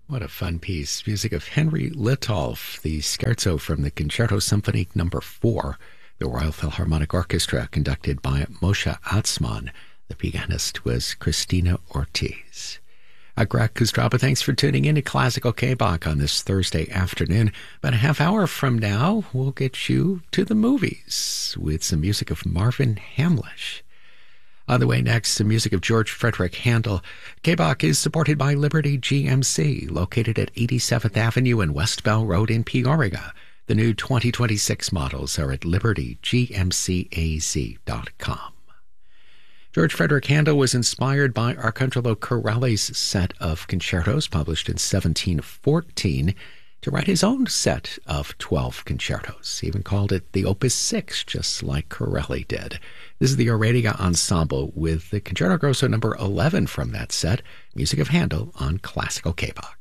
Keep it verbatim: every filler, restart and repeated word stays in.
What a fun piece. Music of Henry Littolf, the scherzo from the Concerto Symphonique number four, the Royal Philharmonic Orchestra, conducted by Moshe Atzman. The pianist was Christina Ortiz. Uh, Greg Kustraba, thanks for tuning in to Classical K-Bach on this Thursday afternoon. About a half hour from now, we'll get you to the movies with some music of Marvin Hamlisch. On the way next, the music of George Frederick Handel. K-Bach is supported by Liberty G M C, located at eighty-seventh Avenue and West Bell Road in Peoria. The new twenty twenty-six models are at liberty g m c a z dot com. George Frederick Handel was inspired by Arcangelo Corelli's set of concertos published in seventeen fourteen to write his own set of twelve concertos. He even called it the Opus Six, just like Corelli did. This is the Aurelia Ensemble with the Concerto Grosso number eleven from that set, music of Handel on Classical K-Bach.